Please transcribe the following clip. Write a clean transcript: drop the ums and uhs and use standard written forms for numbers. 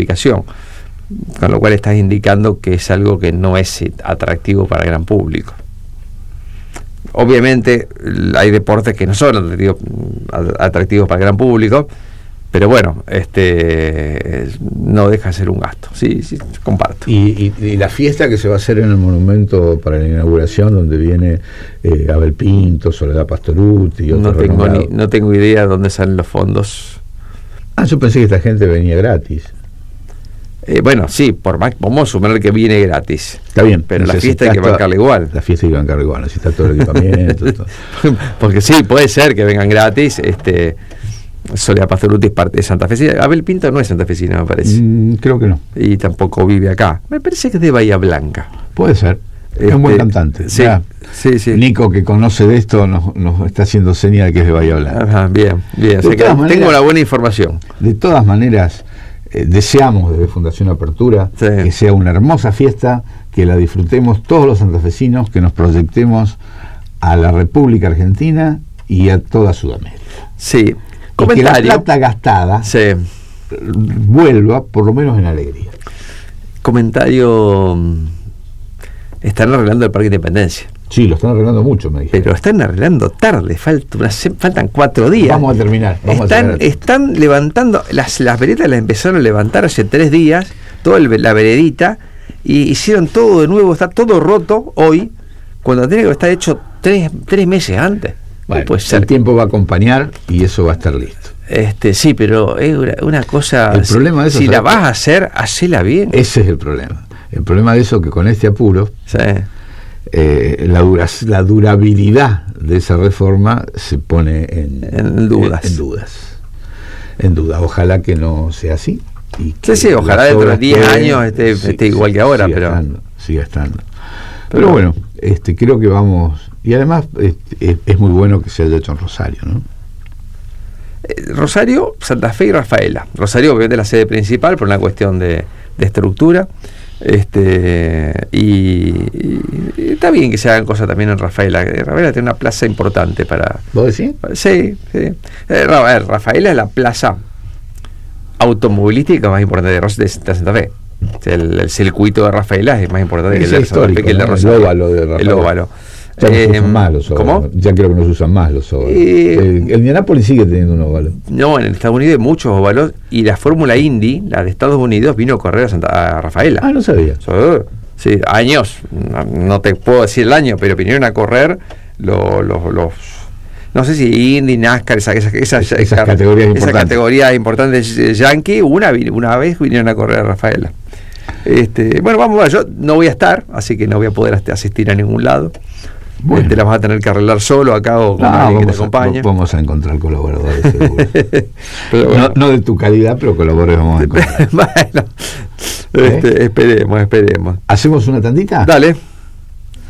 ubicación, con lo cual estás indicando que es algo que no es atractivo para el gran público. Obviamente hay deportes que no son atractivos para el gran público, pero bueno, no deja de ser un gasto. Sí, comparto. Y la fiesta que se va a hacer en el monumento para la inauguración, donde viene Abel Pinto, Soledad Pastorutti y otros no tengo idea de dónde salen los fondos. Yo pensé que esta gente venía gratis. Bueno, sí, vamos a suponer que viene gratis. Está bien. Pero la fiesta hay que bancarla igual. La fiesta hay que bancarla igual, necesita todo el equipamiento. Todo. Porque sí, puede ser que vengan gratis. Soledad Pastorutti es parte de Santa Fe. Abel Pinto no es santafesina, me parece. Creo que no. Y tampoco vive acá. Me parece que es de Bahía Blanca. Puede ser. Es un buen cantante. Sí, sí. Nico, que conoce de esto, nos está haciendo señal de que es de Bahía Blanca. Ajá, bien. O sea que tengo una buena información. De todas maneras, deseamos desde Fundación Apertura que sea una hermosa fiesta, que la disfrutemos todos los santafesinos, que nos proyectemos a la República Argentina y a toda Sudamérica. Sí. Y que la plata gastada vuelva por lo menos en alegría. Comentario. Están arreglando el Parque Independencia. Sí, lo están arreglando mucho, me dijeron. Pero están arreglando tarde, faltan 4 días. Vamos a terminar. Están levantando, las veredas las empezaron a levantar hace 3 días, toda la veredita, y hicieron todo de nuevo, está todo roto hoy, cuando tiene que estar hecho 3 meses antes. Bueno, el tiempo va a acompañar y eso va a estar listo. Sí, pero es una cosa. El problema de eso, si la vas a hacer, hacela bien. Ese es el problema. El problema de eso, que con este apuro, la durabilidad de esa reforma se pone en duda. Ojalá que no sea así. Y sí, ojalá dentro de 10 años esté igual que ahora, siga estando. Pero bueno, creo que vamos. Y además es muy bueno que se haya hecho en Rosario, ¿no? Rosario, Santa Fe y Rafaela. Rosario, obviamente, la sede principal por una cuestión de estructura. Y está bien que se hagan cosas también en Rafaela. Rafaela tiene una plaza importante para. ¿Vos decís? Sí. Rafaela es la plaza automovilística más importante de Santa Fe. El circuito de Rafaela es más importante que el de Rosario. El óvalo. Ya no se usan más los óvalos. ¿Cómo? Ya creo que no se usan más los óvalos. El Indianápolis sigue teniendo un óvalo. No, en Estados Unidos hay muchos óvalos, y la Fórmula Indy, la de Estados Unidos, vino a correr a Rafaela. No sabía. Sí, años, no te puedo decir el año, pero vinieron a correr los no sé si Indy, NASCAR, esas categorías importantes yankee, una vez vinieron a correr a Rafaela. Bueno, vamos, yo no voy a estar, así que no voy a poder asistir a ningún lado. Bueno. Te las vas a tener que arreglar solo acá o con alguien que te acompañe. Vamos a encontrar colaboradores, seguro. Bueno. No de tu calidad, pero colaboradores vamos a encontrar. Bueno, esperemos. ¿Hacemos una tandita? Dale.